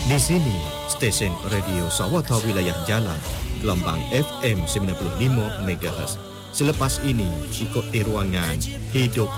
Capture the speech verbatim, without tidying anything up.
Di sini, stesen radio Sawata Wilayah Jalan, gelombang F M sembilan puluh lima megahertz. Selepas ini, ikuti ruangan Hidup